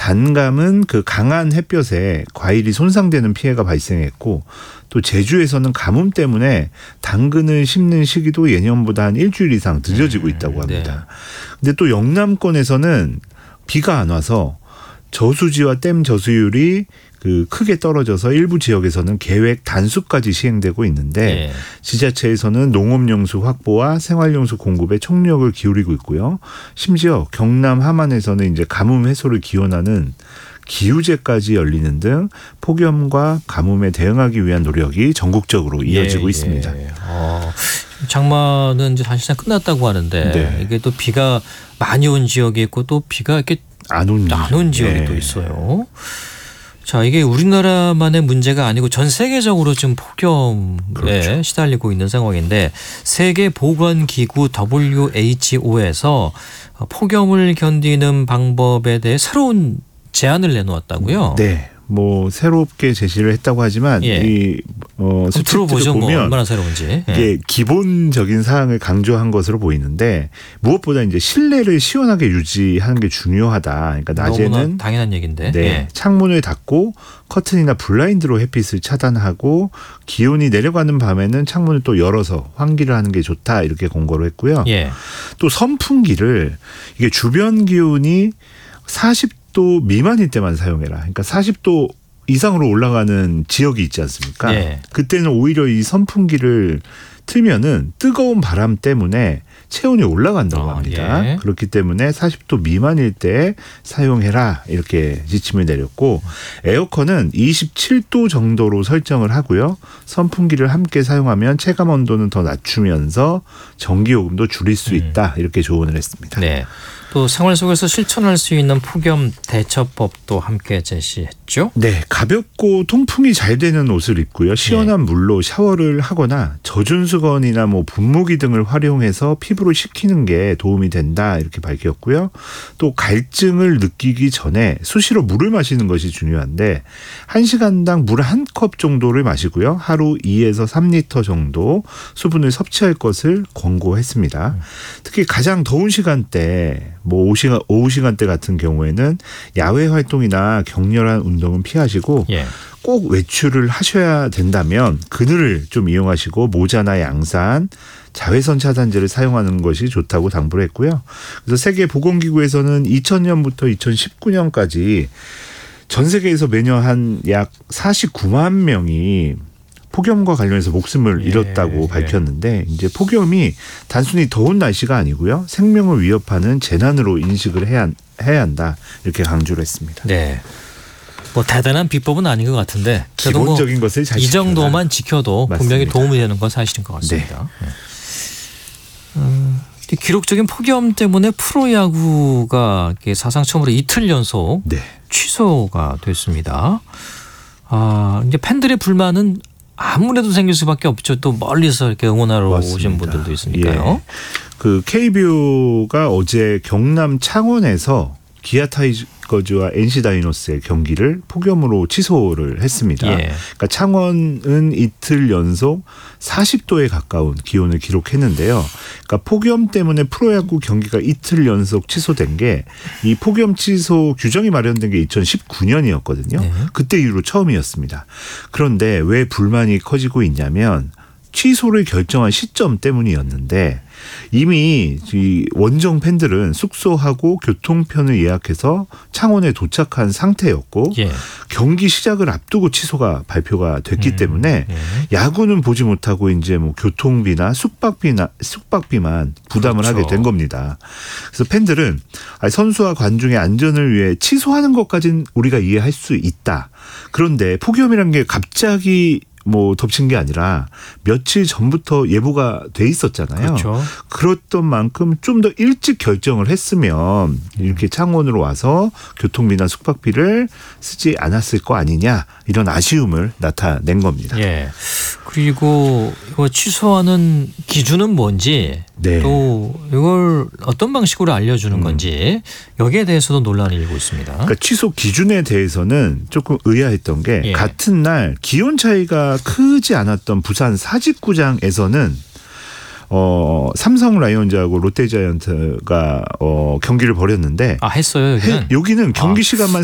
단감은 그 강한 햇볕에 과일이 손상되는 피해가 발생했고 또 제주에서는 가뭄 때문에 당근을 심는 시기도 예년보다 한 일주일 이상 늦어지고 있다고 합니다. 근데 또 영남권에서는 비가 안 와서 저수지와 댐 저수율이 그 크게 떨어져서 일부 지역에서는 계획 단수까지 시행되고 있는데 지자체에서는 농업용수 확보와 생활용수 공급에 총력을 기울이고 있고요. 심지어 경남 함안에서는 이제 가뭄 해소를 기원하는 기우제까지 열리는 등 폭염과 가뭄에 대응하기 위한 노력이 전국적으로 이어지고 있습니다. 장마는 이제 사실상 끝났다고 하는데 이게 또 비가 많이 온 지역이 있고 또 비가 이렇게 안 온 지역이 또 있어요. 자, 이게 우리나라만의 문제가 아니고 전 세계적으로 지금 폭염에 시달리고 있는 상황인데 세계보건기구 WHO에서 폭염을 견디는 방법에 대해 새로운 제안을 내놓았다고요? 네. 뭐 새롭게 제시를 했다고 하지만 이 수치를 보면 뭐 얼마나 새로운지 이게 기본적인 사항을 강조한 것으로 보이는데 무엇보다 이제 실내를 시원하게 유지하는 게 중요하다. 그러니까 낮에는 당연한 얘기인데 창문을 닫고 커튼이나 블라인드로 햇빛을 차단하고 기온이 내려가는 밤에는 창문을 또 열어서 환기를 하는 게 좋다 이렇게 권고를 했고요. 또 선풍기를 이게 주변 기온이 40도 미만일 때만 사용해라. 그러니까 40도 이상으로 올라가는 지역이 있지 않습니까? 그때는 오히려 이 선풍기를 틀면은 뜨거운 바람 때문에 체온이 올라간다고 합니다. 그렇기 때문에 40도 미만일 때 사용해라 이렇게 지침을 내렸고 에어컨은 27도 정도로 설정을 하고요. 선풍기를 함께 사용하면 체감 온도는 더 낮추면서 전기요금도 줄일 수 있다 이렇게 조언을 했습니다. 또 생활 속에서 실천할 수 있는 폭염 대처법도 함께 제시했죠. 네, 가볍고 통풍이 잘 되는 옷을 입고요. 시원한 물로 샤워를 하거나 젖은 수건이나 뭐 분무기 등을 활용해서 피부를 식히는 게 도움이 된다 이렇게 밝혔고요. 또 갈증을 느끼기 전에 수시로 물을 마시는 것이 중요한데 1시간당 물 1컵 정도를 마시고요. 하루 2에서 3리터 정도 수분을 섭취할 것을 권고했습니다. 특히 가장 더운 시간대 뭐 오후 시간대 같은 경우에는 야외 활동이나 격렬한 운동은 피하시고 꼭 외출을 하셔야 된다면 그늘을 좀 이용하시고 모자나 양산, 자외선 차단제를 사용하는 것이 좋다고 당부를 했고요. 그래서 세계보건기구에서는 2000년부터 2019년까지 전 세계에서 매년 한 약 49만 명이 폭염과 관련해서 목숨을 잃었다고 밝혔는데 이제 폭염이 단순히 더운 날씨가 아니고요. 생명을 위협하는 재난으로 인식을 해야 한다 이렇게 강조를 했습니다. 뭐 대단한 비법은 아닌 것 같은데 기본적인 것을 잘 이 정도만 지켜도 맞습니다. 분명히 도움이 되는 건 사실인 것 같습니다. 기록적인 폭염 때문에 프로야구가 사상 처음으로 이틀 연속 취소가 됐습니다. 이제 팬들의 불만은 아무래도 생길 수밖에 없죠. 또 멀리서 이렇게 응원하러 오신 분들도 있으니까요. 그 KBO가 어제 경남 창원에서 기아 타이거즈와 NC 다이노스의 경기를 폭염으로 취소를 했습니다. 그러니까 창원은 이틀 연속 40도에 가까운 기온을 기록했는데요. 그러니까 폭염 때문에 프로야구 경기가 이틀 연속 취소된 게 이 폭염 취소 규정이 마련된 게 2019년이었거든요. 그때 이후로 처음이었습니다. 그런데 왜 불만이 커지고 있냐면 취소를 결정한 시점 때문이었는데 이미 이 원정 팬들은 숙소하고 교통편을 예약해서 창원에 도착한 상태였고 경기 시작을 앞두고 취소가 발표가 됐기 때문에 야구는 보지 못하고 이제 뭐 교통비나 숙박비만 부담을 하게 된 겁니다. 그래서 팬들은 선수와 관중의 안전을 위해 취소하는 것까지는 우리가 이해할 수 있다. 그런데 폭염이란 게 갑자기 뭐 덮친 게 아니라 며칠 전부터 예보가 돼 있었잖아요. 그랬던 만큼 좀 더 일찍 결정을 했으면 이렇게 창원으로 와서 교통비나 숙박비를 쓰지 않았을 거 아니냐 이런 아쉬움을 나타낸 겁니다. 그리고 이거 취소하는 기준은 뭔지 또 이걸 어떤 방식으로 알려주는 건지 여기에 대해서도 논란이 일고 있습니다. 그러니까 취소 기준에 대해서는 조금 의아했던 게 같은 날 기온 차이가 크지 않았던 부산 사직구장에서는 삼성 라이온즈하고 롯데자이언트가 경기를 벌였는데 했어요 여기는? 여기는 경기 시간만